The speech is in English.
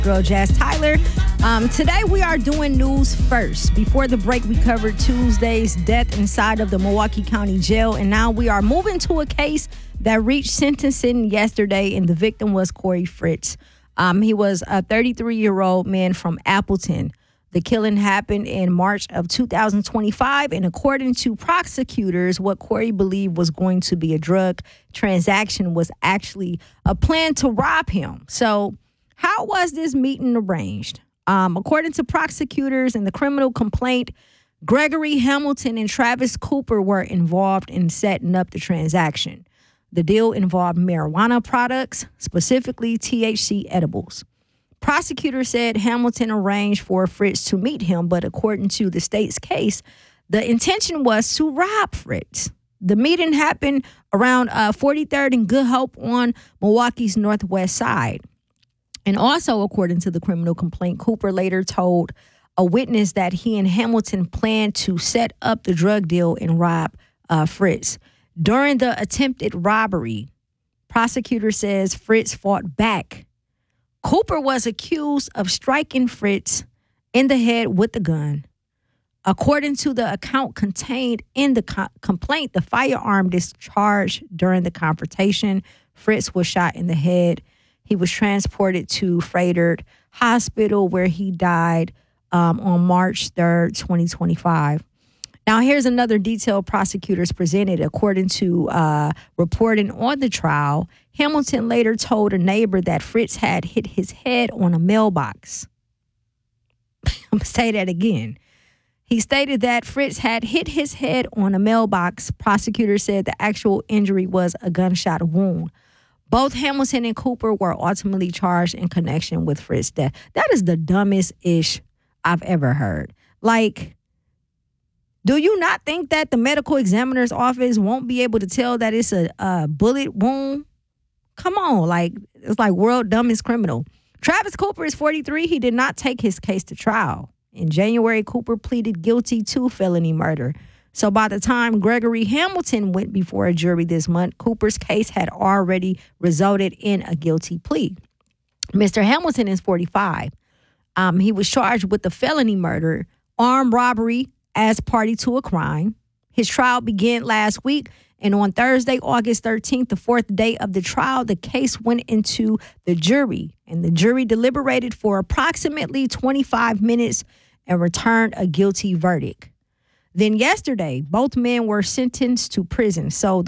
Girl Jazz Tyler. Today we are doing news first. Before the break, we covered Tuesday's death inside of the Milwaukee County Jail, and now we are moving to a case that reached sentencing yesterday, and the victim was Corey Fritz. He was a 33-year-old man from Appleton. The killing happened in March of 2025, and according to prosecutors, what Corey believed was going to be a drug transaction was actually a plan to rob him. So how was this meeting arranged? According to prosecutors in the criminal complaint, Gregory Hamilton and Travis Cooper were involved in setting up the transaction. The deal involved marijuana products, specifically THC edibles. Prosecutors said Hamilton arranged for Fritz to meet him, but according to the state's case, the intention was to rob Fritz. The meeting happened around 43rd and Good Hope on Milwaukee's northwest side. And also, according to the criminal complaint, Cooper later told a witness that he and Hamilton planned to set up the drug deal and rob Fritz. During the attempted robbery, prosecutor says Fritz fought back. Cooper was accused of striking Fritz in the head with the gun. According to the account contained in the complaint, the firearm discharged during the confrontation. Fritz was shot in the head. He was transported to Frederick Hospital, where he died on March 3rd, 2025. Now, here's another detail prosecutors presented. According to reporting on the trial, Hamilton later told a neighbor that Fritz had hit his head on a mailbox. I'm going to say that again. He stated that Fritz had hit his head on a mailbox. Prosecutors said the actual injury was a gunshot wound. Both Hamilton and Cooper were ultimately charged in connection with Fritz's death. That is the dumbest ish I've ever heard. Like, do you not think that the medical examiner's office won't be able to tell that it's a bullet wound? Come on, like, it's like world dumbest criminal. Travis Cooper is 43. He did not take his case to trial. In January, Cooper pleaded guilty to felony murder. So by the time Gregory Hamilton went before a jury this month, Cooper's case had already resulted in a guilty plea. Mr. Hamilton is 45. He was charged with the felony murder, armed robbery as party to a crime. His trial began last week, and on Thursday, August 13th, the fourth day of the trial, the case went into the jury, and the jury deliberated for approximately 25 minutes and returned a guilty verdict. Then yesterday, both men were sentenced to prison. So